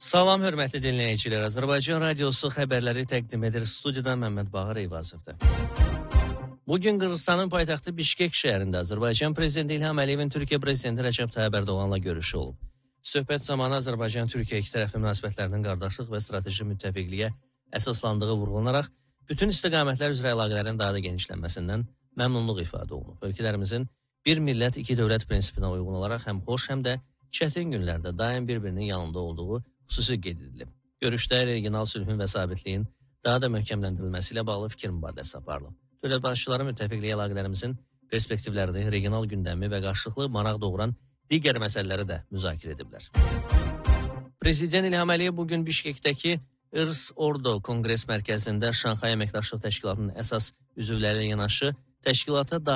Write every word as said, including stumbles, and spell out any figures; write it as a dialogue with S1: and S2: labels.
S1: Salam, hörmətli dinləyicilər. Azərbaycan Radiosu xəbərləri təqdim edir. Studiyadan Məmməd Bağır Eyvazovdur. Bugün Qırğızstanın paytaxtı Bişkek şəhərində Azərbaycan Prezidenti İlham Əliyevin Türkiyə Prezidenti Rəcəb Tayyip Ərdoğanla görüşü olub. Söhbət zamanı Azərbaycan-Türkiyə ikitərəfli münasibətlərinin qardaşlıq və strateji müttəfiqliyə əsaslandığı vurğulanaraq, bütün istiqamətlər üzrə əlaqələrin daha da genişlənməsindən məmnunluq ifadə olunub. Ölkələrimizin bir millət, iki dövlət prinsipinə uyğun olaraq həm xoş, həm də çətin günlərdə daim bir-birinin yanında olduğu xüsusi qeyd edilib. Görüşdə regional sülhün və sabitliyin daha da möhkəmləndirilməsi ilə bağlı fikir mübadiləsi aparılıb. Dövlət başçıları müttəfiqlik əlaqələrimizin perspektivlərini, regional gündəmi və qarşılıqlı maraq doğuran digər məsələləri də müzakirə ediblər. Prezident İlham Əliyev bugün Bişkekdəki İRS Ordo Konqres Mərkəzində Şanxay Əməkdaşlıq Təşkilatının əsas üzvləri ilə yanaşı təşkilata